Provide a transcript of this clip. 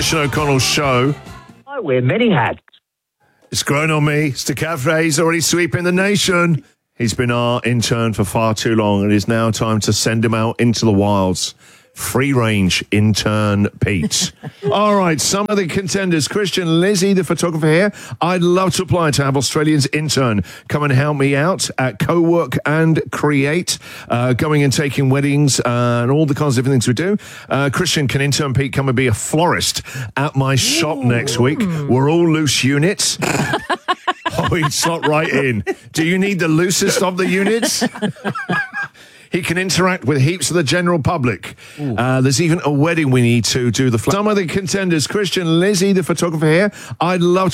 Christian O'Connell show. I wear many hats. It's grown on me. Stacavre's already sweeping the nation. He's been our intern for far too long, and it's now time to send him out into the wilds. Free-range intern Pete. All right, some of the contenders. Christian, Lizzie, the photographer here. I'd love to apply to have Australians intern come and help me out at Co-work and Create, going and taking weddings and all the kinds of different things we do. Christian, can intern Pete come and be a florist at my shop next week? We're all loose units. Oh, he'd slot right in. Do you need the loosest of the units? He can interact with heaps of the general public. There's even a wedding we need to do the... Some of the contenders. Christian, Lizzie, the photographer here. I'd love to